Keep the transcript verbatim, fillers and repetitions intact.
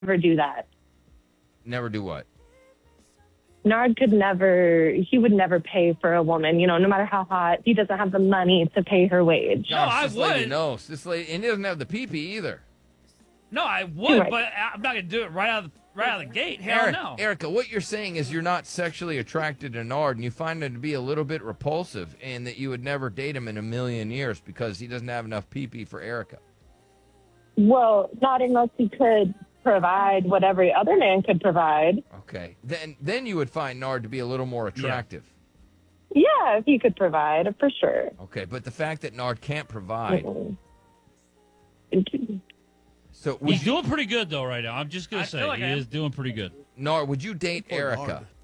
never do that. Never do what? Nard could never, he would never pay for a woman, you know, no matter how hot. He doesn't have the money to pay her wage. No, I this lady would. knows. This lady, and he doesn't have the pee-pee either. No, I would, Right. but I'm not gonna do it right out of the, right out of the gate. Hell Eric, no. Erica, what you're saying is you're not sexually attracted to Nard, and you find him to be a little bit repulsive, and that you would never date him in a million years because he doesn't have enough pee-pee for Erica. Well, not unless he could provide what every other man could provide. Okay. Then then you would find Nard to be a little more attractive. Yeah, if he could provide, for sure. Okay, but the fact that Nard can't provide. Mm-mm. So would He's you, doing pretty good, though, right now. I'm just going I to say, feel like he I am. is doing pretty good. Nard, would you date Poor Erica? Nard.